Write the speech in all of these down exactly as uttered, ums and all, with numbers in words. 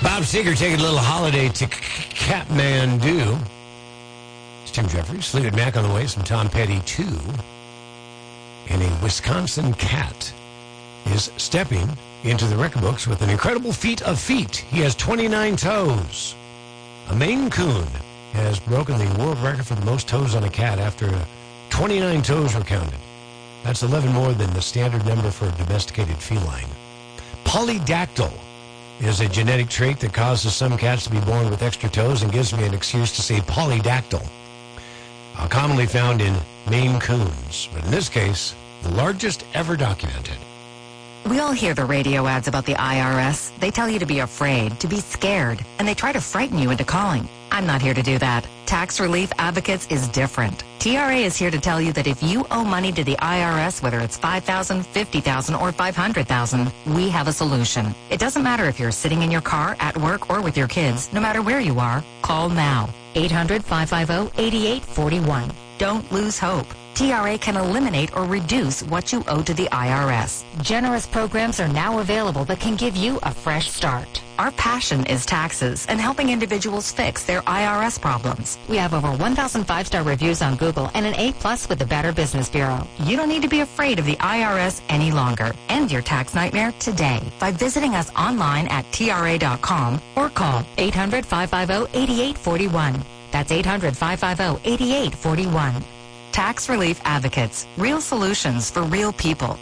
Bob Seger taking a little holiday to Kathmandu. It's Tim Jeffries, Fleetwood Mac on the way, some Tom Petty too. And a Wisconsin cat is stepping into the record books with an incredible feat of feet. He has twenty-nine toes. A Maine Coon has broken the world record for the most toes on a cat after twenty-nine toes were counted. That's eleven more than the standard number for a domesticated feline. Polydactyl is a genetic trait that causes some cats to be born with extra toes and gives me an excuse to say polydactyl. Uh, commonly found in Maine Coons, but in this case, the largest ever documented. We all hear the radio ads about the I R S. They tell you to be afraid, to be scared, and they try to frighten you into calling. I'm not here to do that. Tax Relief Advocates is different. T R A is here to tell you that if you owe money to the I R S, whether it's five thousand dollars, fifty thousand dollars, or five hundred thousand dollars, we have a solution. It doesn't matter if you're sitting in your car, at work, or with your kids. No matter where you are, call now. eight hundred, five five zero, eight eight four one. Don't lose hope. T R A can eliminate or reduce what you owe to the I R S. Generous programs are now available that can give you a fresh start. Our passion is taxes and helping individuals fix their I R S problems. We have over one thousand five-star reviews on Google and an A plus with the Better Business Bureau. You don't need to be afraid of the I R S any longer. End your tax nightmare today by visiting us online at T R A dot com or call eight hundred, five five zero, eight eight four one. That's eight hundred, five five zero, eight eight four one. Tax Relief Advocates. Real solutions for real people.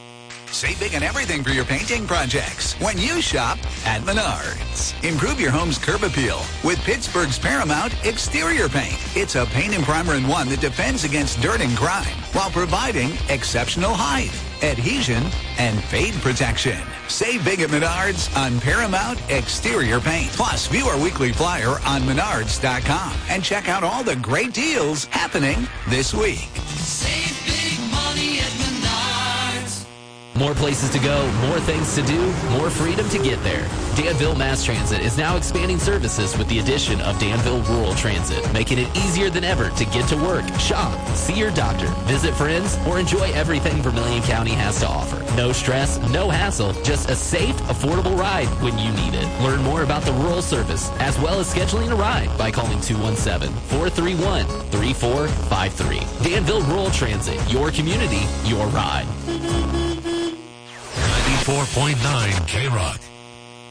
Save big on everything for your painting projects when you shop at Menards. Improve your home's curb appeal with Pittsburgh's Paramount Exterior Paint. It's a paint and primer in one that defends against dirt and grime while providing exceptional height, adhesion, and fade protection. Save big at Menards on Paramount Exterior Paint. Plus, view our weekly flyer on menards dot com and check out all the great deals happening this week. Save big money at Menards. More places to go, more things to do, more freedom to get there. Danville Mass Transit is now expanding services with the addition of Danville Rural Transit, making it easier than ever to get to work, shop, see your doctor, visit friends, or enjoy everything Vermilion County has to offer. No stress, no hassle, just a safe, affordable ride when you need it. Learn more about the rural service, as well as scheduling a ride by calling two one seven, four three one, three four five three. Danville Rural Transit, your community, your ride. ninety-four point nine K-Rock.